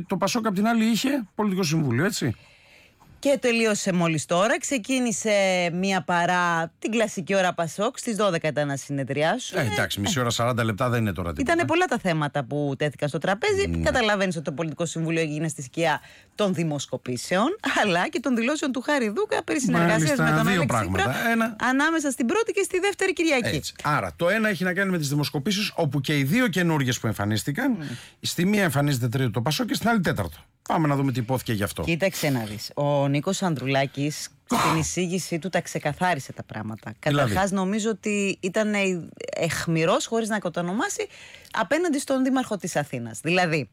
το Πασόκ απ' την άλλη είχε πολιτικό συμβούλιο, έτσι. Και τελείωσε μόλις τώρα. Ξεκίνησε μία παρά την κλασική ώρα Πασόκ. Στις 12 ήταν να συνεδριάσουν. Εντάξει, μισή ώρα 40 λεπτά δεν είναι τώρα τίποτα. Ήταν πολλά τα θέματα που τέθηκαν στο τραπέζι. Καταλαβαίνεις ότι το πολιτικό συμβούλιο έγινε στη σκιά των δημοσκοπήσεων, αλλά και των δηλώσεων του Χάρη Δούκα περί συνεργασίας με τον Αλέξη Τσίπρα ανάμεσα στην πρώτη και στη δεύτερη Κυριακή. Έτσι. Άρα, το ένα έχει να κάνει με τις δημοσκοπήσεις, όπου και οι δύο καινούργιες που εμφανίστηκαν, στη μία εμφανίζεται τρίτο το Πασόκ και στην άλλη τέταρτο. Πάμε να δούμε τι υπόθηκε γι' αυτό. Κοίταξε να δεις. Ο Νίκος Ανδρουλάκης στην εισήγησή του τα ξεκαθάρισε τα πράγματα. Καταρχάς, νομίζω ότι ήταν αιχμηρός, χωρίς να κατονομάσει, απέναντι στον Δήμαρχο της Αθήνας. Δηλαδή,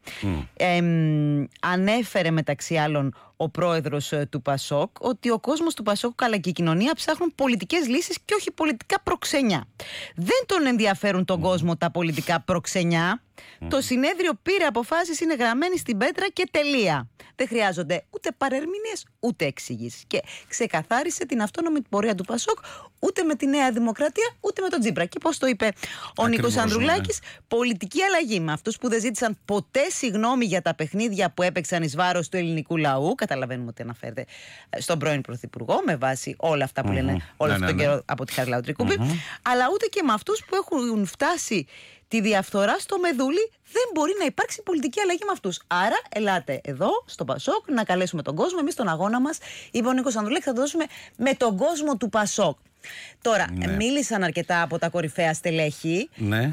ανέφερε μεταξύ άλλων ο πρόεδρος του Πασόκ ότι ο κόσμος του Πασόκ αλλά και η κοινωνία ψάχνουν πολιτικές λύσεις και όχι πολιτικά προξενιά. Δεν τον ενδιαφέρουν τον κόσμο τα πολιτικά προξενιά. Το συνέδριο πήρε αποφάσεις, είναι γραμμένοι στην πέτρα και τελεία. Δεν χρειάζονται ούτε παρερμηνίες ούτε εξηγήσεις. Και ξεκαθάρισε την αυτόνομη πορεία του Πασόκ, ούτε με τη Νέα Δημοκρατία ούτε με τον Τσίπρα. Και πώς το είπε ο Νίκος Ανδρουλάκης, πολιτική αλλαγή με αυτούς που δεν ζήτησαν ποτέ συγγνώμη για τα παιχνίδια που έπαιξαν εις βάρος του ελληνικού λαού. Καταλαβαίνουμε ότι αναφέρεται στον πρώην Πρωθυπουργό με βάση όλα αυτά που λένε όλο αυτόν τον καιρό από τη Χαριλάου Τρικούπη, αλλά ούτε και με αυτούς που έχουν φτάσει τη διαφθορά στο μεδούλι. Δεν μπορεί να υπάρξει πολιτική αλλαγή με αυτούς. Άρα, ελάτε εδώ, στο Πασόκ, να καλέσουμε τον κόσμο. Εμείς τον αγώνα μας, είπε ο Νίκος Ανδρουλάκης, θα το δώσουμε με τον κόσμο του Πασόκ. Τώρα, μίλησαν αρκετά από τα κορυφαία στελέχη.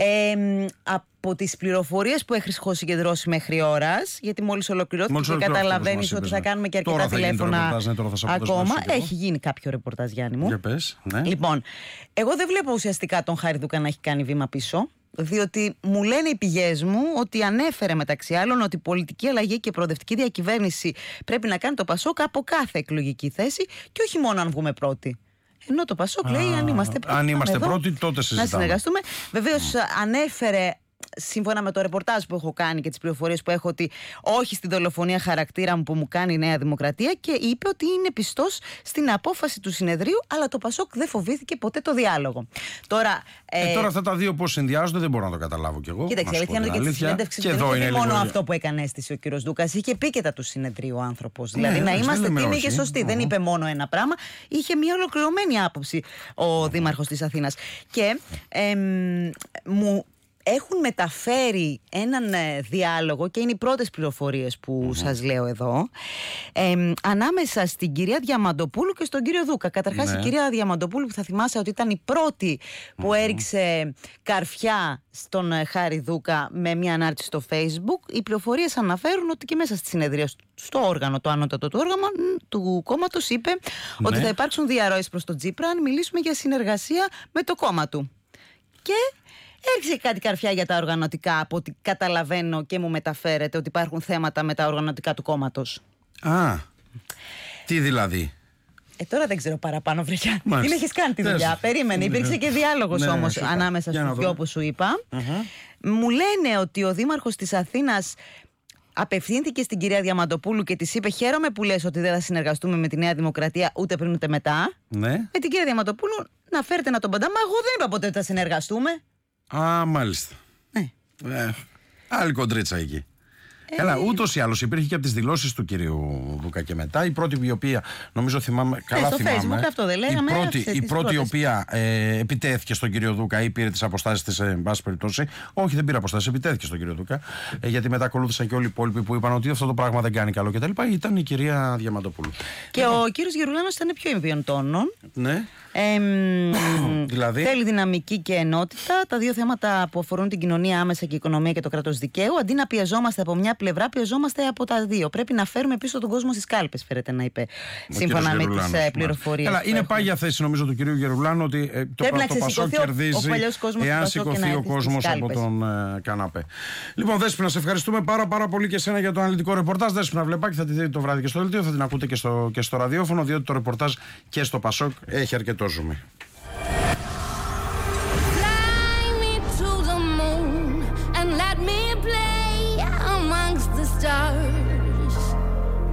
Από τις πληροφορίες που έχω συγκεντρώσει μέχρι ώρας, γιατί μόλις ολοκληρώθηκε και καταλαβαίνεις ότι θα κάνουμε και αρκετά τηλέφωνα ακόμα. Έχει γίνει κάποιο ρεπορτάζ, Γιάννη μου. Για πες, ναι. Λοιπόν, εγώ δεν βλέπω ουσιαστικά τον Χάρη Δούκα να έχει κάνει βήμα πίσω. Διότι μου λένε οι πηγές μου ότι ανέφερε μεταξύ άλλων ότι πολιτική αλλαγή και προοδευτική διακυβέρνηση πρέπει να κάνει το Πασόκ από κάθε εκλογική θέση και όχι μόνο αν βγούμε πρώτοι. Ενώ το Πασόκ λέει αν είμαστε πρώτοι τότε συζητάμε. Να συνεργαστούμε. Βεβαίως ανέφερε, σύμφωνα με το ρεπορτάζ που έχω κάνει και τις πληροφορίες που έχω, ότι όχι στη δολοφονία χαρακτήρα μου που μου κάνει η Νέα Δημοκρατία, και είπε ότι είναι πιστός στην απόφαση του συνεδρίου, αλλά το Πασόκ δεν φοβήθηκε ποτέ το διάλογο. Τώρα αυτά τα δύο πώς συνδυάζονται δεν μπορώ να το καταλάβω κι εγώ. Κοίταξε, αλήθεια είναι και τη συνέντευξη δεν είναι μόνο αυτό που έκανε αίσθηση ο κύριος Δούκας. Είχε επίκαιτα του συνεδρίου ο άνθρωπος. Δηλαδή να είμαστε τίμοι και σωστοί. Δεν είπε μόνο ένα πράγμα. Είχε μια ολοκληρωμένη άποψη ο Δήμαρχος της Αθήνας. Και μου έχουν μεταφέρει έναν διάλογο, και είναι οι πρώτες πληροφορίες που σας λέω εδώ, ανάμεσα στην κυρία Διαμαντοπούλου και στον κύριο Δούκα. Καταρχάς η κυρία Διαμαντοπούλου, που θα θυμάσαι ότι ήταν η πρώτη που έριξε καρφιά στον Χάρη Δούκα με μια ανάρτηση στο Facebook, οι πληροφορίες αναφέρουν ότι και μέσα στη συνεδρία στο όργανο, το ανώτατο του όργανο του κόμματος, είπε ότι θα υπάρξουν διαρροές προς τον Τσίπρα αν μιλήσουμε για συνεργασία με το κόμμα του. Και έριξε κάτι καρφιά για τα οργανωτικά, από ό,τι καταλαβαίνω και μου μεταφέρεται ότι υπάρχουν θέματα με τα οργανωτικά του κόμματος. Τι δηλαδή? Τώρα δεν ξέρω παραπάνω, βρεκιά. Δεν έχεις κάνει τη δουλειά. Περίμενε. Υπήρξε και διάλογος όμως ανάμεσα στους δυο που σου είπα. Μου λένε ότι ο Δήμαρχος της Αθήνας απευθύνθηκε στην κυρία Διαμαντοπούλου και της είπε: χαίρομαι που λες ότι δεν θα συνεργαστούμε με τη Νέα Δημοκρατία ούτε πριν ούτε μετά. Με την κυρία Διαμαντοπούλου να φέρετε να τον παντάμε. Εγώ δεν είπα ποτέ ότι θα συνεργαστούμε. Μάλιστα. Άλλη κοντρίτσα εκεί. Καλά, ούτως ή άλλως υπήρχε και από τις δηλώσεις του κυρίου Δούκα και μετά. Η πρώτη, η οποία νομίζω θυμάμαι. Καλά θυμάμαι. Facebook, αυτό δεν λέγαμε, η πρώτη η οποία επιτέθηκε στον κύριο Δούκα ή πήρε τις αποστάσεις της, εν πάση περιπτώσει. Όχι, δεν πήρε αποστάσεις, επιτέθηκε στον κύριο Δούκα. Γιατί μετά ακολούθησαν και όλοι οι υπόλοιποι που είπαν ότι αυτό το πράγμα δεν κάνει καλό κτλ. Ήταν η κυρία Διαμαντοπούλου. Και ο κύριος Γερουλάνος ήταν πιο εμβίων τόνων. Ναι. Δηλαδή. Θέλει δυναμική και ενότητα. Τα δύο θέματα που αφορούν την κοινωνία άμεσα και η οικονομία και το κράτος δικαίου. Αντί να πιεζόμαστε από μια πλευρά, πιεζόμαστε από τα δύο. Πρέπει να φέρουμε πίσω τον κόσμο στις κάλπες, φέρεται να είπε. Σύμφωνα με τις πληροφορίες. Καλά, είναι πάγια θέση νομίζω του κυρίου Γερουλάνου ότι το Πασόκ κερδίζει εάν σηκωθεί ο κόσμος από τον καναπέ. Λοιπόν, Δέσποινα, σε ευχαριστούμε πάρα πολύ και εσένα για το αναλυτικό ρεπορτάζ. Δέσποινα Βλεπάκη, θα τη δείτε το βράδυ και στο δελτίο, θα την ακούτε και στο ραδιόφωνο, διότι το ρεπορτάζ και στο Πασόκ έχει αρκετό ζουμί.